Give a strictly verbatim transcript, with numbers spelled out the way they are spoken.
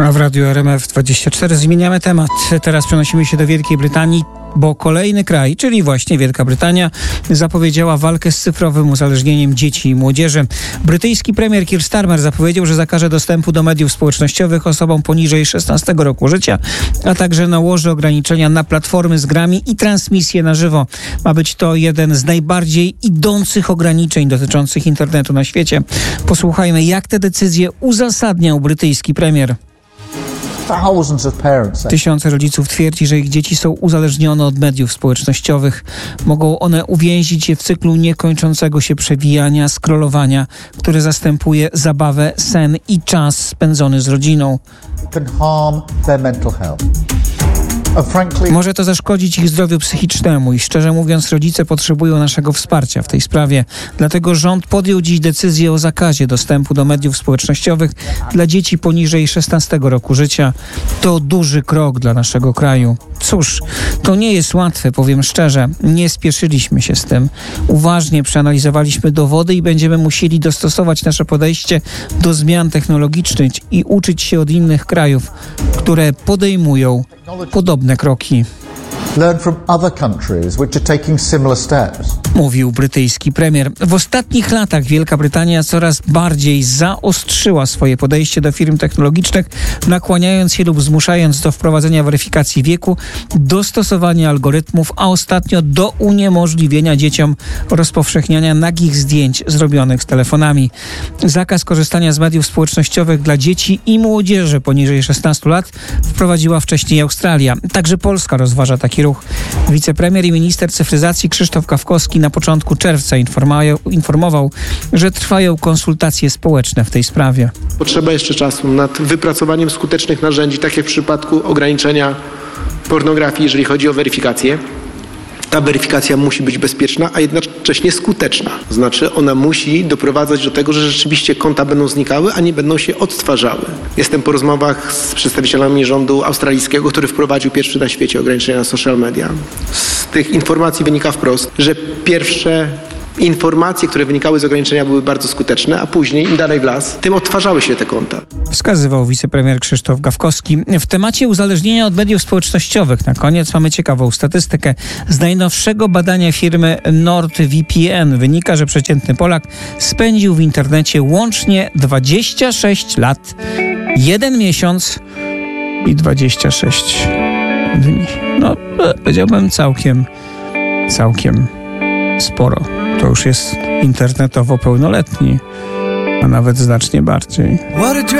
A w Radiu R M F dwadzieścia cztery zmieniamy temat. Teraz przenosimy się do Wielkiej Brytanii, bo kolejny kraj, czyli właśnie Wielka Brytania, zapowiedziała walkę z cyfrowym uzależnieniem dzieci i młodzieży. Brytyjski premier Keir Starmer zapowiedział, że zakaże dostępu do mediów społecznościowych osobom poniżej szesnastego roku życia, a także nałoży ograniczenia na platformy z grami i transmisje na żywo. Ma być to jeden z najbardziej idących ograniczeń dotyczących internetu na świecie. Posłuchajmy, jak te decyzje uzasadniał brytyjski premier. Tysiące rodziców twierdzi, że ich dzieci są uzależnione od mediów społecznościowych. Mogą one uwięzić je w cyklu niekończącego się przewijania, scrollowania, które zastępuje zabawę, sen i czas spędzony z rodziną. Może to zaszkodzić ich zdrowiu psychicznemu i szczerze mówiąc rodzice potrzebują naszego wsparcia w tej sprawie. Dlatego rząd podjął dziś decyzję o zakazie dostępu do mediów społecznościowych dla dzieci poniżej szesnastego roku życia. To duży krok dla naszego kraju. Cóż, to nie jest łatwe, powiem szczerze. Nie spieszyliśmy się z tym. Uważnie przeanalizowaliśmy dowody i będziemy musieli dostosować nasze podejście do zmian technologicznych i uczyć się od innych krajów, które podejmują podobne kroki. Learn from other countries which are taking similar steps. Mówił brytyjski premier. W ostatnich latach Wielka Brytania coraz bardziej zaostrzyła swoje podejście do firm technologicznych, nakłaniając się lub zmuszając do wprowadzenia weryfikacji wieku, dostosowania algorytmów, a ostatnio do uniemożliwienia dzieciom rozpowszechniania nagich zdjęć zrobionych z telefonami. Zakaz korzystania z mediów społecznościowych dla dzieci i młodzieży poniżej szesnastu lat wprowadziła wcześniej Australia. Także Polska rozważa taki ruch. Wicepremier i minister cyfryzacji Krzysztof Gawkowski na początku czerwca informował, że trwają konsultacje społeczne w tej sprawie. Potrzeba jeszcze czasu nad wypracowaniem skutecznych narzędzi, tak jak w przypadku ograniczenia pornografii, jeżeli chodzi o weryfikację. Ta weryfikacja musi być bezpieczna, a jednocześnie skuteczna. Znaczy ona musi doprowadzać do tego, że rzeczywiście konta będą znikały, a nie będą się odtwarzały. Jestem po rozmowach z przedstawicielami rządu australijskiego, który wprowadził pierwszy na świecie ograniczenia na social media. Z tych informacji wynika wprost, że pierwsze informacje, które wynikały z ograniczenia, były bardzo skuteczne, a później im dalej w las, tym odtwarzały się te konta. Wskazywał wicepremier Krzysztof Gawkowski. W temacie uzależnienia od mediów społecznościowych na koniec mamy ciekawą statystykę. Z najnowszego badania firmy NordVPN wynika, że przeciętny Polak spędził w internecie łącznie dwadzieścia sześć lat, jeden miesiąc i dwadzieścia sześć dni. No, powiedziałbym całkiem, całkiem sporo. To już jest internetowo pełnoletni, a nawet znacznie bardziej.